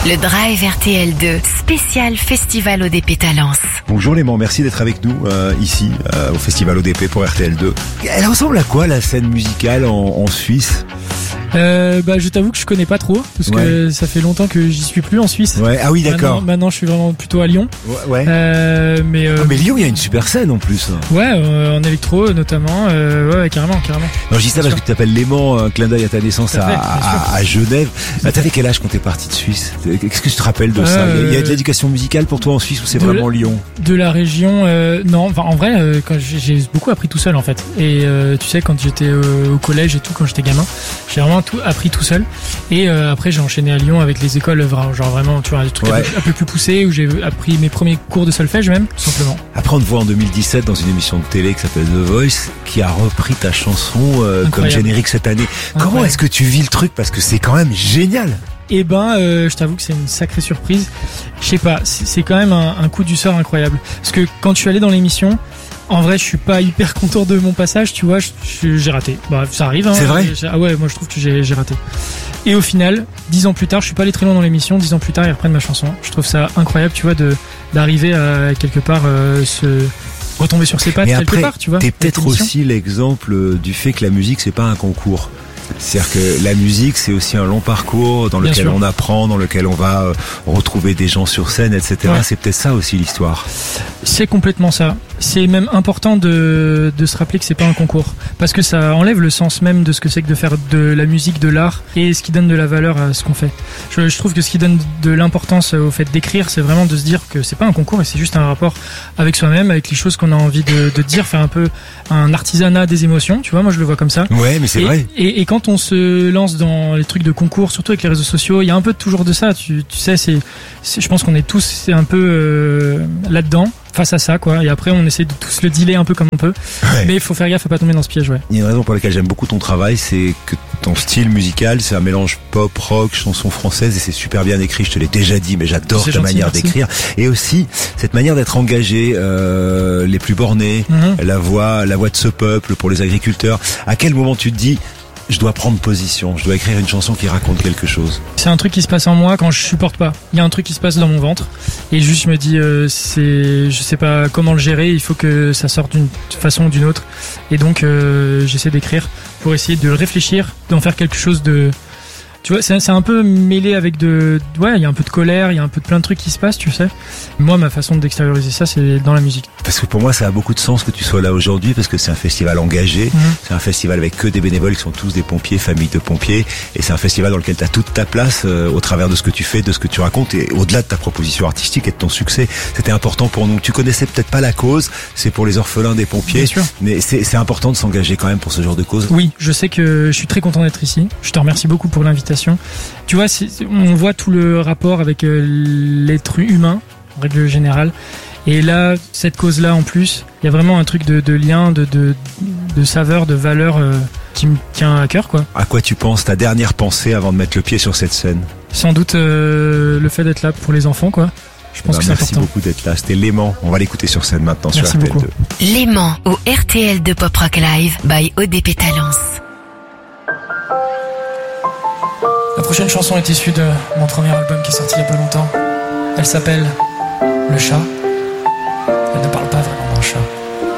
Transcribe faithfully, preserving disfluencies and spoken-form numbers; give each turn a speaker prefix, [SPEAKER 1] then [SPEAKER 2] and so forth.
[SPEAKER 1] Le Drive R T L deux, spécial Festival O D P Talence.
[SPEAKER 2] Bonjour Léman, merci d'être avec nous euh, ici euh, au Festival O D P pour R T L deux. Elle ressemble à quoi la scène musicale en, en Suisse ?
[SPEAKER 3] Euh, bah, je t'avoue que je connais pas trop parce
[SPEAKER 2] ouais.
[SPEAKER 3] que ça fait longtemps que j'y suis plus en Suisse.
[SPEAKER 2] Ouais. Ah oui, d'accord.
[SPEAKER 3] Maintenant, maintenant je suis vraiment plutôt à Lyon.
[SPEAKER 2] Ouais. ouais.
[SPEAKER 3] Euh, mais, euh,
[SPEAKER 2] ah, mais Lyon, il y a une super scène en plus.
[SPEAKER 3] Ouais, euh, en électro notamment. Euh, ouais, carrément, carrément.
[SPEAKER 2] Non, je dis ça parce que tu t'appelles Léman, un clin d'œil à ta naissance à, à, à Genève. Bah, t'avais quel âge quand t'es parti de Suisse ? Qu'est-ce que tu te rappelles de ça ? euh, Il y a de l'éducation musicale pour toi en Suisse ou c'est vraiment
[SPEAKER 3] la,
[SPEAKER 2] Lyon ?
[SPEAKER 3] De la région, euh, non. Enfin, en vrai, euh, quand j'ai beaucoup appris tout seul en fait. Et euh, tu sais, quand j'étais euh, au collège et tout, quand j'étais gamin, j'ai vraiment tout appris tout seul. Et euh, après j'ai enchaîné à Lyon avec les écoles, genre vraiment tu vois des trucs ouais. un, peu, un peu plus poussés où j'ai appris mes premiers cours de solfège même, tout simplement.
[SPEAKER 2] Après on te voit en deux mille dix-sept dans une émission de télé qui s'appelle The Voice, qui a repris ta chanson euh, comme générique cette année. Incroyable. Comment est-ce que tu vis le truc, parce que c'est quand même génial?
[SPEAKER 3] Eh ben, euh, je t'avoue que c'est une sacrée surprise. Je sais pas, c'est quand même un, un coup du sort incroyable. Parce que quand je suis allé dans l'émission, en vrai, je suis pas hyper content de mon passage, tu vois. J'ai raté. Bah, ça arrive. Hein,
[SPEAKER 2] c'est vrai.
[SPEAKER 3] Ah ouais, moi je trouve que j'ai raté. Et au final, dix ans plus tard, je suis pas allé très loin dans l'émission. Dix ans plus tard, ils reprennent ma chanson. Je trouve ça incroyable, tu vois, de d'arriver à quelque part euh, se retomber sur ses pattes.
[SPEAKER 2] Mais
[SPEAKER 3] quelque
[SPEAKER 2] après,
[SPEAKER 3] part, tu vois.
[SPEAKER 2] T'es peut-être aussi l'exemple du fait que la musique c'est pas un concours. C'est-à-dire que la musique, c'est aussi un long parcours dans lequel on apprend, dans lequel on va euh, retrouver des gens sur scène, et cetera. Ouais. C'est peut-être ça aussi l'histoire.
[SPEAKER 3] C'est complètement ça. C'est même important de, de se rappeler que c'est pas un concours, parce que ça enlève le sens même de ce que c'est que de faire de la musique, de l'art, et ce qui donne de la valeur à ce qu'on fait. Je, je trouve que ce qui donne de l'importance au fait d'écrire, c'est vraiment de se dire que c'est pas un concours, et c'est juste un rapport avec soi-même, avec les choses qu'on a envie de, de dire, faire un peu un artisanat des émotions, tu vois, moi je le vois comme ça.
[SPEAKER 2] Ouais, mais c'est vrai.
[SPEAKER 3] Et, et quand on se lance dans les trucs de concours, surtout avec les réseaux sociaux, il y a un peu toujours de ça, tu, tu sais, c'est, je pense qu'on est tous c'est un peu euh, là-dedans, face à ça, quoi. Et après, on essaie de tous le dealer un peu comme on peut. Ouais. Mais il faut faire gaffe à pas tomber dans ce piège, ouais.
[SPEAKER 2] Il y a une raison pour laquelle j'aime beaucoup ton travail, c'est que ton style musical, c'est un mélange pop, rock, chanson française, et c'est super bien écrit. Je te l'ai déjà dit, mais j'adore ta gentil, manière d'écrire. Et aussi, cette manière d'être engagé, euh, les plus bornés, mm-hmm. la voix, la voix de ce peuple pour les agriculteurs. À quel moment tu te dis, je dois prendre position, je dois écrire une chanson qui raconte quelque chose?
[SPEAKER 3] C'est un truc qui se passe en moi quand je supporte pas. Il y a un truc qui se passe dans mon ventre et juste je me dis euh, c'est, je sais pas comment le gérer, il faut que ça sorte d'une façon ou d'une autre. Et donc euh, j'essaie d'écrire pour essayer de réfléchir, d'en faire quelque chose de... Tu vois, c'est un peu mêlé avec de... Ouais, il y a un peu de colère, il y a un peu de plein de trucs qui se passent, tu sais. Moi, ma façon d'extérioriser ça, c'est dans la musique.
[SPEAKER 2] Parce que pour moi, ça a beaucoup de sens que tu sois là aujourd'hui, parce que c'est un festival engagé, mmh. c'est un festival avec que des bénévoles qui sont tous des pompiers, familles de pompiers, et c'est un festival dans lequel tu as toute ta place euh, au travers de ce que tu fais, de ce que tu racontes, et au-delà de ta proposition artistique et de ton succès. C'était important pour nous. Tu connaissais peut-être pas la cause, c'est pour les orphelins des pompiers,
[SPEAKER 3] bien sûr.
[SPEAKER 2] Mais c'est important de s'engager quand même pour ce genre de cause.
[SPEAKER 3] Oui, je sais que je suis très content d'être ici. Je te remercie beaucoup pour l'invitation. Tu vois, on voit tout le rapport avec euh, l'être humain, en règle générale. Et là, cette cause-là, en plus, il y a vraiment un truc de, de lien, de, de, de saveur, de valeur euh, qui me tient à cœur, quoi.
[SPEAKER 2] À quoi tu penses, ta dernière pensée avant de mettre le pied sur cette scène?
[SPEAKER 3] Sans doute euh, le fait d'être là pour les enfants, quoi. Je pense
[SPEAKER 2] ben,
[SPEAKER 3] que c'est important.
[SPEAKER 2] Merci beaucoup d'être là. C'était Léman. On va l'écouter sur scène maintenant.
[SPEAKER 3] Merci
[SPEAKER 2] sur R T L deux.
[SPEAKER 3] Beaucoup.
[SPEAKER 1] Léman au R T L deux Pop Rock Live by O D P Talence.
[SPEAKER 3] La prochaine chanson est issue de mon premier album qui est sorti il y a pas longtemps. Elle s'appelle Le Chat.